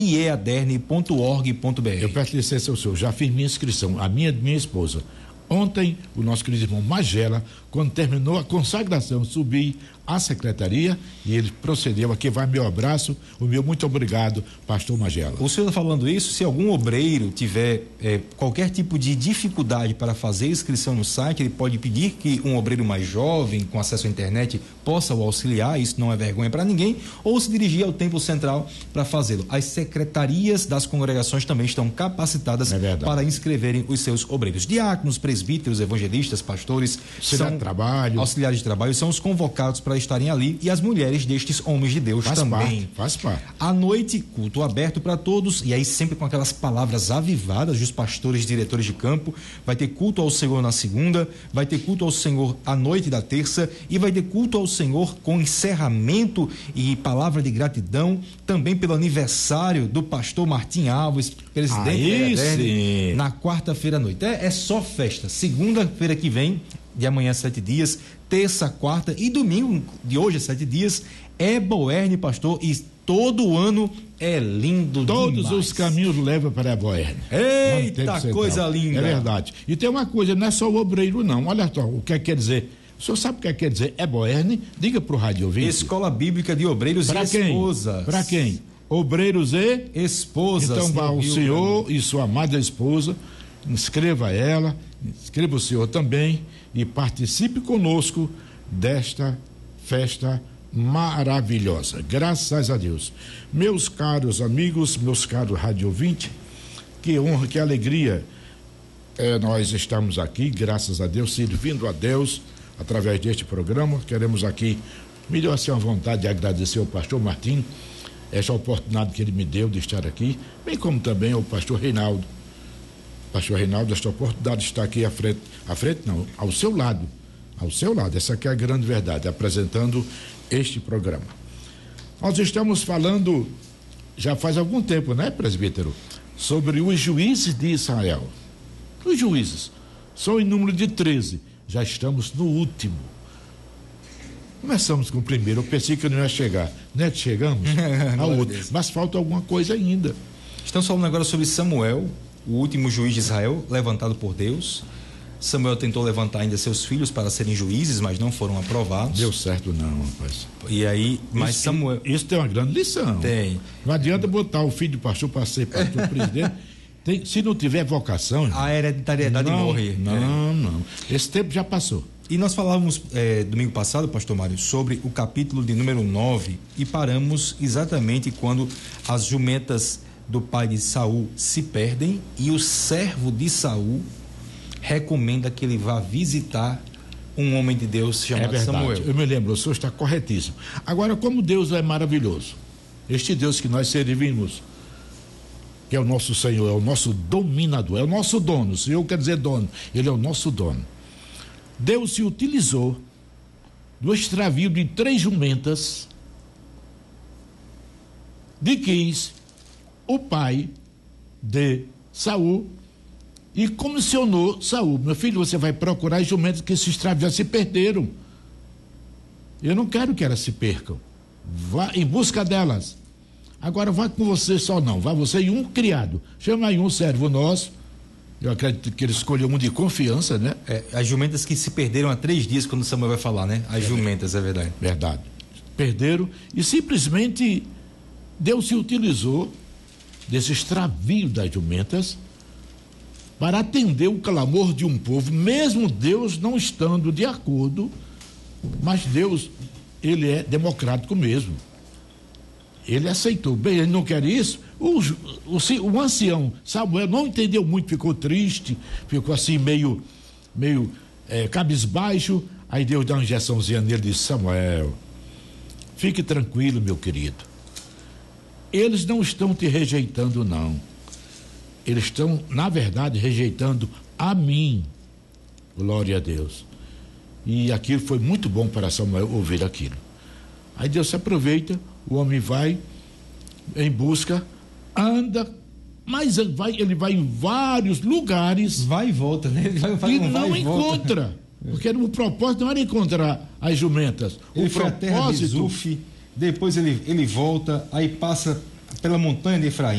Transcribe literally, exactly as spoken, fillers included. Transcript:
i e aderne ponto org ponto b r. Eu peço licença ao senhor, já fiz minha inscrição, a minha e minha esposa. Ontem, o nosso querido irmão Magela, quando terminou a consagração, subi à secretaria e ele procedeu. Aqui vai meu abraço, o meu muito obrigado, pastor Magela. O senhor falando isso, se algum obreiro tiver é, qualquer tipo de dificuldade para fazer inscrição no site, ele pode pedir que um obreiro mais jovem, com acesso à internet, possa o auxiliar, isso não é vergonha para ninguém, ou se dirigir ao templo central para fazê-lo. As secretarias das congregações também estão capacitadas é para inscreverem os seus obreiros. Diáconos, presbíteros, evangelistas, pastores, são trabalho. auxiliares de trabalho, são os convocados para estarem ali, e as mulheres destes homens de Deus faz também. Parte, faz parte. À noite, culto aberto para todos, e aí sempre com aquelas palavras avivadas dos pastores e diretores de campo. Vai ter culto ao Senhor na segunda, vai ter culto ao Senhor à noite da terça, e vai ter culto ao Senhor com encerramento e palavra de gratidão, também pelo aniversário do pastor Martim Alves, presidente aí da E D R, sim. na quarta-feira à noite. É, é só festa. Segunda-feira que vem, de amanhã sete dias, terça, quarta e domingo de hoje sete dias, é Boerne, pastor, e todo ano é lindo Todos demais. os caminhos levam para a Boerne. Eita, coisa linda. É verdade. E tem uma coisa, não é só o obreiro não, olha só, o que quer dizer, o senhor sabe o que quer dizer é Boerne? Diga para o rádio ouvinte. Escola Bíblica de Obreiros pra e quem? Esposas. Para quem? Obreiros e esposas. Então vá o senhor e sua amada esposa, inscreva ela, inscreva o senhor também e participe conosco desta festa maravilhosa, graças a Deus. Meus caros amigos, meus caros rádio ouvinte, que honra, que alegria é, nós estamos aqui, graças a Deus, servindo a Deus através deste programa. Queremos aqui, me deu assim a vontade de agradecer ao pastor Martim essa oportunidade que ele me deu de estar aqui, bem como também ao pastor Reinaldo. Pastor Reinaldo, esta oportunidade de estar aqui à frente, à frente não, ao seu lado, ao seu lado, essa aqui é a grande verdade, apresentando este programa. Nós estamos falando, já faz algum tempo, né, presbítero, sobre os juízes de Israel. Os juízes são em número de treze, já estamos no último. Começamos com o primeiro, eu pensei que não ia chegar, não é que chegamos ao outro, mas falta alguma coisa ainda. Estamos falando agora sobre Samuel, o último juiz de Israel, levantado por Deus. Samuel tentou levantar ainda seus filhos para serem juízes, mas não foram aprovados. Deu certo não, rapaz. E aí, mas isso, Samuel... Isso tem uma grande lição. Tem. Não adianta botar o filho do pastor para ser pastor presidente. Tem, se não tiver vocação... A hereditariedade não, morre. Não, é. não. Esse tempo já passou. E nós falávamos é, domingo passado, pastor Mário, sobre o capítulo de número nove e paramos exatamente quando as jumentas do pai de Saul se perdem e o servo de Saul recomenda que ele vá visitar um homem de Deus chamado é verdade. Samuel. Eu me lembro, o senhor está corretíssimo. Agora, como Deus é maravilhoso, este Deus que nós servimos, que é o nosso Senhor, é o nosso dominador, é o nosso dono. O Senhor quer dizer dono, ele é o nosso dono. Deus se utilizou do extravio de três jumentas de Quis, o pai de Saul, e comissionou Saul: meu filho, você vai procurar as jumentas que se extraviaram, se perderam. Eu não quero que elas se percam. Vá em busca delas. Agora vá com você só não, vá você e um criado. Chama aí um servo nosso. Eu acredito que ele escolheu um de confiança, né? É, as jumentas que se perderam há três dias, quando Samuel vai falar, né? As é, jumentas, é verdade. Verdade. Perderam e simplesmente Deus se utilizou desse extravio das jumentas para atender o clamor de um povo, mesmo Deus não estando de acordo, mas Deus, ele é democrático mesmo. Ele aceitou. Bem, ele não quer isso. O, o, o ancião Samuel não entendeu muito, ficou triste, ficou assim meio, meio é, cabisbaixo. Aí Deus dá uma injeçãozinha nele e disse: Samuel, fique tranquilo, meu querido. Eles não estão te rejeitando, não. Eles estão, na verdade, rejeitando a mim. Glória a Deus. E aquilo foi muito bom para Samuel ouvir aquilo. Aí Deus se aproveita, o homem vai em busca, anda, mas ele vai, ele vai em vários lugares. Vai e volta, né? Ele vai, vai, e vai não e encontra. Volta. Porque o propósito não era encontrar as jumentas. Ele o foi propósito. A terra de Zuf, depois ele, ele volta, aí passa pela montanha de Efraim,